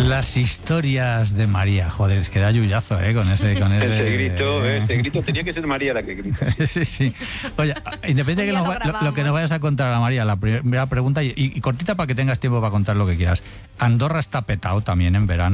Las historias de María. Joder, es que da yuyazo, con ese Ese grito tenía que ser María la que grita. Sí. Oye, independiente de lo que nos vayas a contar a María, la primera pregunta, y cortita para que tengas tiempo para contar lo que quieras. Andorra está petado también en verano.